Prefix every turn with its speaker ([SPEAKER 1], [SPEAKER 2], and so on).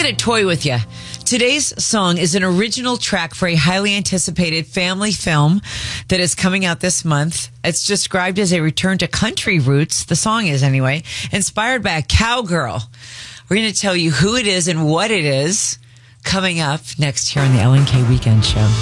[SPEAKER 1] going to toy with you. Today's song is an original track for a highly anticipated family film that is coming out this month. It's described as a return to country roots. The song is anyway, inspired by a cowgirl. We're going to tell you who it is and what it is coming up next here on the Ellen K Weekend Show.